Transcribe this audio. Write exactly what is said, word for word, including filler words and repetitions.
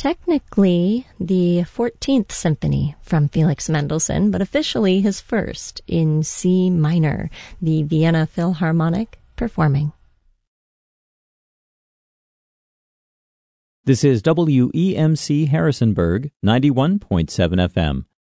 technically the fourteenth symphony from Felix Mendelssohn, but officially his first in C minor, the Vienna Philharmonic performing. This is W E M C Harrisonburg, ninety-one point seven F M,